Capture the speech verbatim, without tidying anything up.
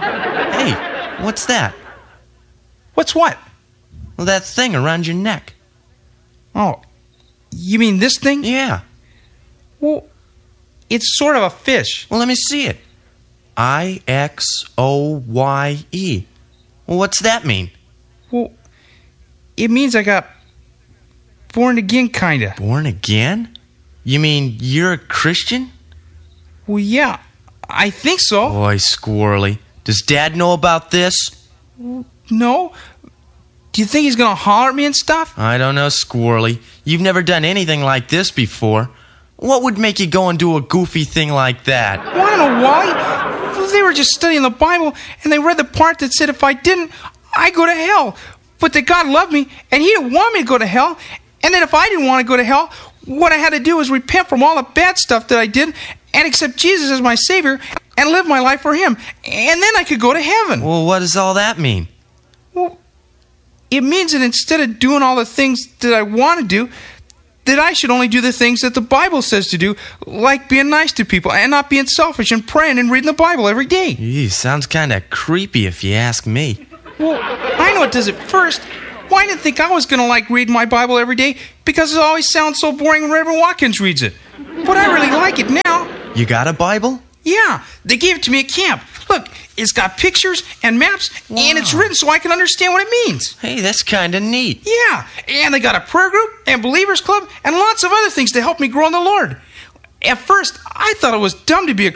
Hey, what's that? What's what? Well, that thing around your neck. Oh, you mean this thing? Yeah. Well, it's sort of a fish. Well, let me see it. I X O Y E. Well, what's that mean? Well, it means I got born again, kinda. Born again? You mean you're a Christian? Well, yeah, I think so. Boy, Squirrely. Does Dad know about this? No? Do you think he's gonna holler at me and stuff? I don't know, Squirrely. You've never done anything like this before. What would make you go and do a goofy thing like that? Well, I don't know, Wally. Well, they were just studying the Bible, and they read the part that said if I didn't, I'd go to hell. But that God loved me, and He didn't want me to go to hell. And then if I didn't want to go to hell, what I had to do was repent from all the bad stuff that I did and accept Jesus as my Savior and live my life for Him. And then I could go to heaven. Well, what does all that mean? Well, it means that instead of doing all the things that I want to do, that I should only do the things that the Bible says to do, like being nice to people and not being selfish and praying and reading the Bible every day. Eee, sounds kind of creepy if you ask me. Well, I know it does at first. Well, I didn't think I was going to like reading my Bible every day because it always sounds so boring when Reverend Watkins reads it. But I really like it now. You got a Bible? Yeah, they gave it to me at camp. Look, it's got pictures and maps, Wow. and it's written so I can understand what it means. Hey, that's kind of neat. Yeah, and they got a prayer group and believers club and lots of other things to help me grow in the Lord. At first, I thought it was dumb to be a